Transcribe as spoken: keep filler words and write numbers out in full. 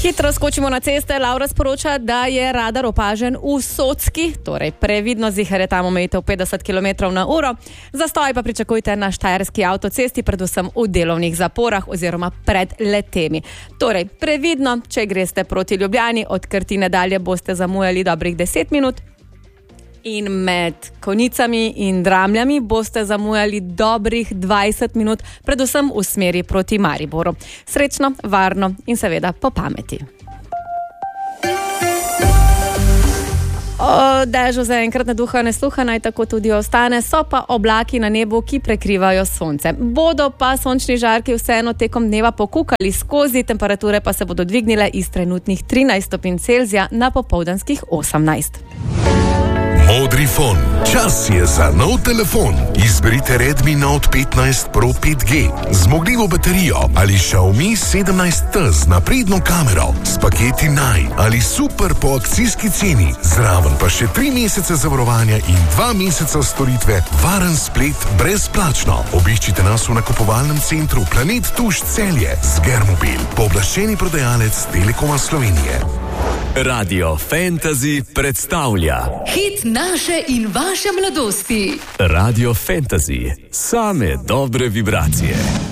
Hitro skočimo na ceste. Laura sporoča, da je radar opažen v Socki, torej previdno, zihar je tam omejitev petdeset kilometrov na uro. Zastoj pa pričakujte na štajerski avtocesti, predvsem v delovnih zaporah oziroma pred letemi. Torej, previdno, če greste proti Ljubljani, od Krtine dalje boste zamujali dobrih deset minut. In med Konicami in Dramljami boste zamujali dobrih dvajset minut, predvsem v smeri proti Mariboru. Srečno, varno in seveda po pameti. O dežju zaenkrat ne duha ne sluha, naj tako tudi ostane, so pa oblaki na nebu, ki prekrivajo sonce. Bodo pa sončni žarki vseeno tekom dneva pokukali skozi, temperature pa se bodo dvignile iz trenutnih trinajst stopinj Celzija na popoldanskih osemnajst. Modri fon. Čas je za nov telefon. Izberite Redmi Note petnajst Pro pet G. Zmogljivo baterijo ali Xiaomi sedemnajst T z napredno kamero s paketi Naj ali super po akcijski ceni. Zraven pa še tri mesece zavarovanja in dva meseca storitve. Varen splet brezplačno. Obiščite nas v nakupovalnem centru Planet Tuš Celje z Germobil. Pooblaščeni prodajalec Telekoma Slovenije. Radio Fantasy predstavlja hit naše in vaše mladosti. Radio Fantasy, same dobre vibracije.